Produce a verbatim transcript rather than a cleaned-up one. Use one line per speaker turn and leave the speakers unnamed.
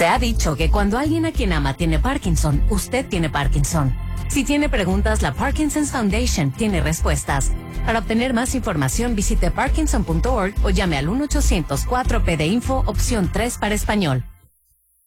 Se ha dicho que cuando alguien a quien ama tiene Parkinson, usted tiene Parkinson. Si tiene preguntas, la Parkinson's Foundation tiene respuestas. Para obtener más información, visite parkinson punto org o llame al uno ochocientos cuatro P de Info, opción tres para español.